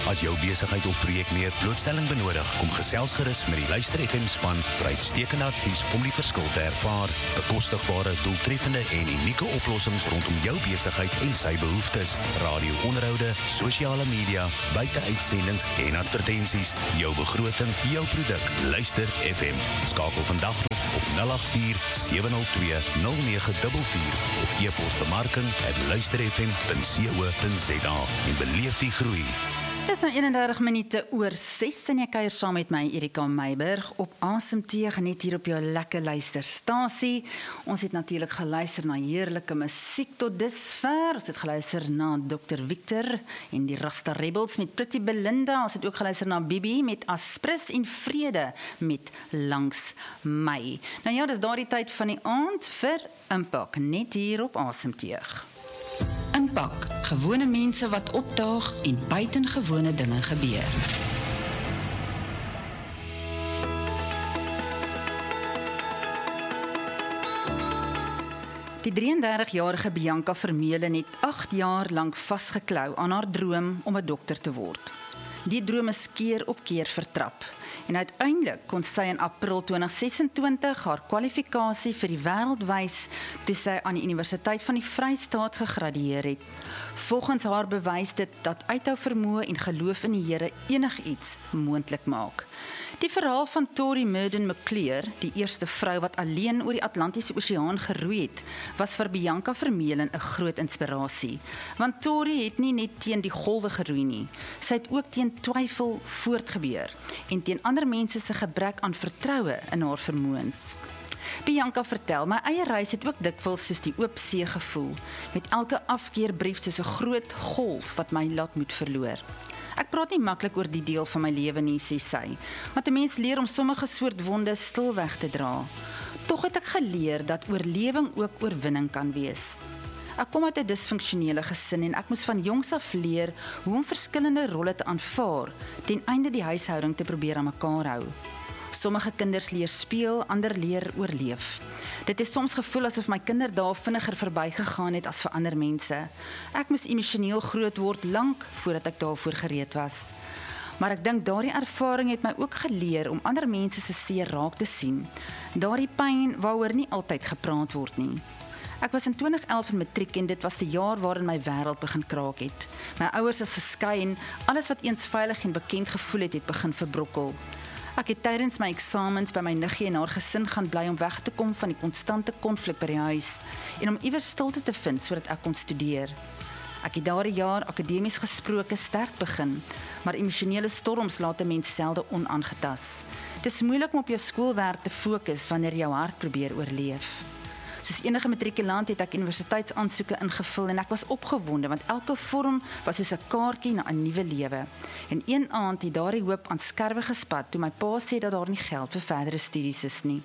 As jou besigheid of projek meer blootstelling benodig, kom gesels gerus met die Luister FM span vir uitstekende advies om die verskil te ervaar. Bekostigbare, doeltreffende en unieke oplossings rondom jou besigheid en sy behoeftes. Radio-onderhoude, sosiale media, buiteuitsendings en advertensies. Jou begroting, jou produk. Luister FM. Skakel vandag op 084-702-0944 of e-pos bemarking@luisterfm.co.za en beleef die groei. Dis nou 31 minute oor 6 en jy kuier saam met my Erika Meiburg op Asemteug net hier op jou lekker luisterstasie. Ons het natuurlik geluister na heerlike musiek tot dusver. Ons het geluister na Dr. Victor en die Rasta Rebels met Pretty Belinda. Ons het ook geluister na Bibi met Aspris en Vrede met Langs My. Nou ja, dis daardie tyd van die aand vir Impak, net hier op Asemteug. Impak, gewone mense wat opdaag en buitengewone dinge gebeur. Die 33-jarige Bianca Vermeulen het 8 jaar lank vasgeklou aan haar droom om 'n dokter te word. Die droom is keer op keer vertrap. En uiteindelik kon sy in April 2026 haar kwalifikasie vir die wêreld wys toe sy aan die Universiteit van die Vrystaat gegradueer het. Volgens haar bewys dit dat uithou vermoë en geloof in die Here enigiets moontlik maak. Die verhaal van Tori Murden McClure, die eerste vrou wat alleen oor die Atlantiese Oseaan geroei het, was vir Bianca Vermeulen 'n groot inspirasie. Want Tori het nie net teen die golwe geroei nie, sy het ook teen twyfel voortgebeur en teen ander mense se gebrek aan vertroue in haar vermoëns. Bianca vertel, my eie reis het ook dikwels soos die oop see gevoel, met elke afkeerbrief soos 'n groot golf wat my laat moed verloor. Ek praat nie maklik oor die deel van my lewe nie, sê sy, want 'n mens leer om sommige soort wonde stilweg te dra. Tog het ek geleer dat oorlewing ook oorwinning kan wees. Ek kom uit 'n disfunksionele gesin en ek moes van jongs af leer hoe om verskillende rolle te aanvaar, ten einde die huishouding te probeer aan mekaar hou. Sommige kinders leer speel, ander leer oorleef. Dit is soms gevoel asof my kinderdae vinniger verbygegaan het as vir ander mense. Ek moes emosioneel groot word lank voordat ek daarvoor gereed was. Maar ek dink daardie ervaring het my ook geleer om ander mense se seer raak te sien. Daardie pyn waaroor nie altyd gepraat word nie. Ek was in 2011 in matriek en dit was die jaar waarin my wêreld begin kraak het. My ouers is geskei en alles wat eens veilig en bekend gevoel het, het begin verbrokkel. Ek het tydens my eksamens by my niggie en haar gesin gaan bly om weg te kom van die konstante konflik by die huis en om iewers stilte te vind sodat ek kon studeer. Ek het daardie jaar akademies gesproke sterk begin, maar emosionele storms laat 'n mens selde onaangetas. Dit is moeilik om op jou skoolwerk te fokus wanneer jou hart probeer oorleef. Soos enige matrikulant het ek universiteitsaansoeke ingevul en ek was opgewonde want elke vorm was soos 'n kaartjie na 'n nuwe lewe. En een aand het daardie hoop aan skerwe gespat toe my pa sê dat daar nie geld vir verdere studies is nie.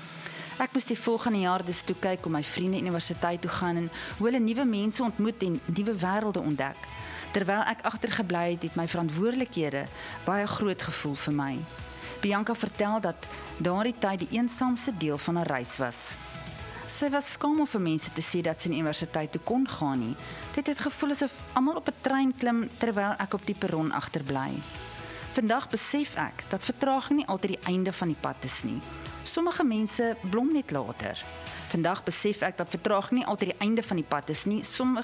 Ek moes die volgende jaar dus toe kyk om my vriende universiteit toe gaan en hoe hulle nuwe mense ontmoet en nuwe wêrelde ontdek. Terwyl ek agtergebly het, het my verantwoordelikhede baie groot gevoel vir my. Bianca vertel dat daardie tyd die eensaamste deel van haar reis was. Sy was skaam om vir mense te sê dat sy in universiteit toe kon gaan nie. Dit het gevoel asof almal op 'n trein klim terwyl ek op die perron agterbly. Vandag besef ek dat vertraging nie altyd die einde van die pad is nie. Sommige mense blom net later. Vandag besef ek dat vertraging nie altyd die einde van die pad is nie.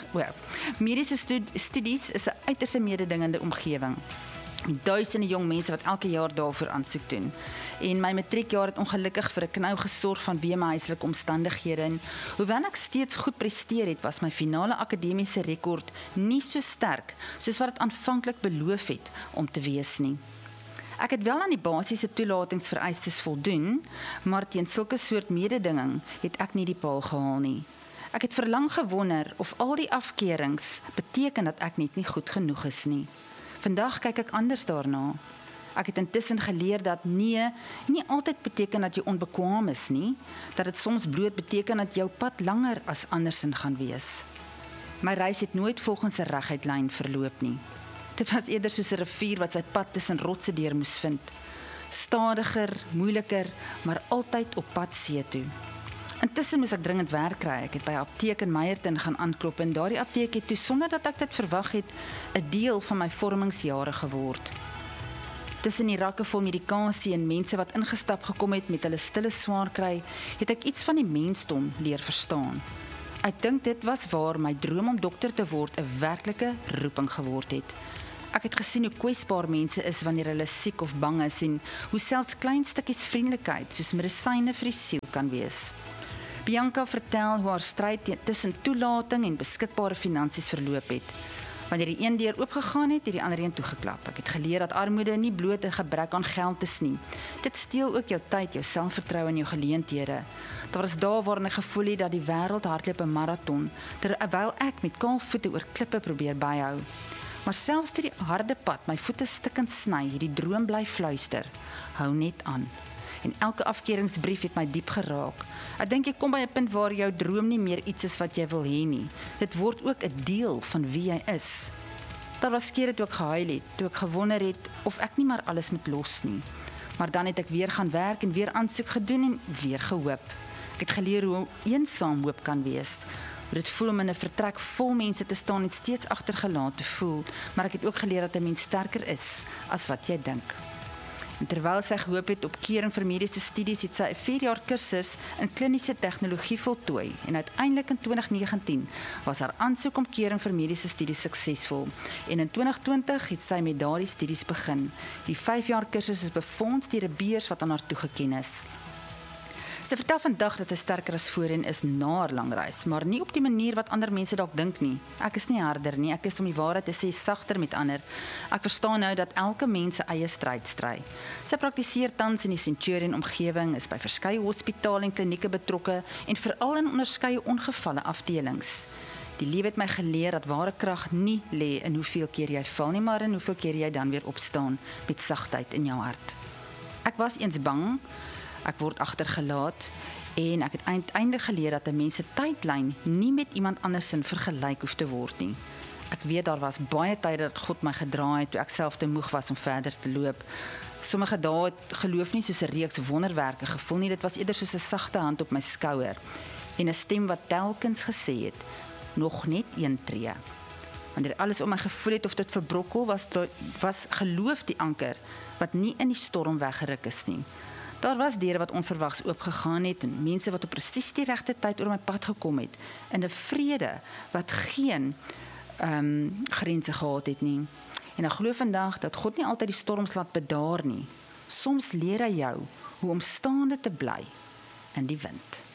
Mediese studies is 'n uiters mededingende omgewing. Duisende jong mense wat elke jaar daarvoor aansoek doen. En my matriekjaar het ongelukkig vir 'n knou gesorg vanweë my huislike omstandighede. En hoewel ek steeds goed presteer het, was my finale akademiese rekord nie so sterk soos wat dit aanvanklik beloof het om te wees nie. Ek het wel aan die basiese toelatingsvereistes voldoen, maar teen sulke soort mededinging het ek nie die paal gehaal nie. Ek het verlang gewonder of al die afkeerings beteken dat ek net nie goed genoeg is nie. Vandag kyk ek anders daarna. Ek het intussen geleer dat nee, nie altyd beteken dat jy onbekwaam is nie, dat dit soms bloot beteken dat jou pad langer as andersin gaan wees. My reis het nooit volgens 'n reguit lyn verloop nie. Dit was eerder soos 'n rivier wat sy pad tussen rotse deur moes vind. Stadiger, moeiliker, maar altyd op pad see toe. Intussen moes ek dringend werk kry. Ek het by 'n apteek in Meyerton gaan aanklop en daardie apteek het toe sonder dat ek dit verwag het, 'n deel van my vormingsjare geword. Tussen die rakke vol medikasie en mense wat ingestap gekom het met hulle stille swaar kry, het ek iets van die mensdom leer verstaan. Ek dink dit was waar my droom om dokter te word 'n werklike roeping geword het. Ek het gesien hoe kwesbaar mense is wanneer hulle siek of bang is en hoe selfs klein stukkies vriendelikheid soos medisyne vir die siel kan wees. Bianca vertel hoe haar stryd tussen toelating en beskikbare finansies verloop het. Wanneer die een deur oopgegaan het, het die ander een toegeklap. Ek het geleer dat armoede nie bloot 'n gebrek aan geld is nie. Dit steel ook jou tyd, jou selfvertroue en jou geleenthede. Daar was dae waarin ek gevoel het dat die wêreld hardloop 'n maraton, terwyl ek met kaal voete oor klippe probeer byhou. Maar selfs toe die harde pad my voete stikkend sny, het die droom bly fluister. Hou net aan. En elke afkeuringsbrief het my diep geraak. Ek dink jy kom by 'n punt waar jou droom nie meer iets is wat jy wil hê nie. Dit word ook 'n deel van wie jy is. Daar was kere toe ek gehuil het, toe ek gewonder het of ek nie maar alles moet los nie. Maar dan het ek weer gaan werk en weer aansoek gedoen en weer gehoop. Ek het geleer hoe eensaam hoop kan wees. Hoe dit voel om in 'n vertrek vol mense te staan en steeds agtergelaat te voel, maar ek het ook geleer dat 'n mens sterker is as wat jy dink. En terwyl sy gehoop het op keuring vir mediese studies, het sy 'n 4-jaar kursus in kliniese tegnologie voltooi en uiteindelik in 2019 was haar aansoek om keuring vir mediese studies suksesvol. En in 2020 het sy met daardie studies begin. Die 5-jaar kursus is befonds deur 'n beurs wat aan haar toegeken is. Sy vertel vandag dat sy sterker as voorheen is na haar lang reis, maar nie op die manier wat ander mense dalk dink nie. Ek is nie harder nie, ek is om die waarheid te sê sagter met ander. Ek verstaan nou dat elke mens sy eie stryd stry. Sy praktiseer tans in die Centurion omgewing, is by verskeie hospitale en klinieke betrokke en veral in onderskeie ongevalle afdelings. Die lewe het my geleer dat ware krag nie lê in hoeveel keer jy val nie, maar in hoeveel keer jy dan weer opstaan met sagtheid in jou hart. Ek was eens bang, ek word agtergelaat en ek het uiteindelik geleer dat 'n mens se tydlyn nie met iemand anders se vergelyk hoef te word nie. Ek weet daar was baie tye dat God my gedraai het toe ek self te moeg was om verder te loop. Sommige dae het geloof nie soos 'n reeks wonderwerke gevoel nie, dit was eerder soos 'n sagte hand op my skouer en 'n stem wat telkens gesê het, nog net een tree. Wanneer alles om my gevoel het of dit verbrokkel, was geloof die anker wat nie in die storm weggeruk is nie. Daar was deure wat onverwags oopgegaan het en mense wat op presies die regte tyd oor my pad gekom het in 'n vrede wat geen grense gehad het nie. En ek glo vandag dat God nie altyd die storms laat bedaar nie. Soms leer hy jou hoe om staande te bly in die wind.